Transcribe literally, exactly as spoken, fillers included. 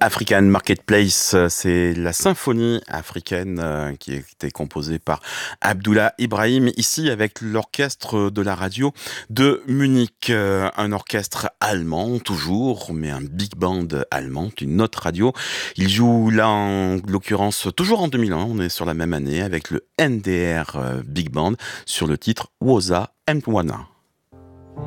African Marketplace, c'est la symphonie africaine euh, qui était composée par Abdullah Ibrahim, ici avec l'orchestre de la radio de Munich, euh, un orchestre allemand toujours, mais un big band allemand, une autre radio. Il joue là en l'occurrence toujours en deux mille un, on est sur la même année avec le N D R euh, Big Band sur le titre Woza Mtwana.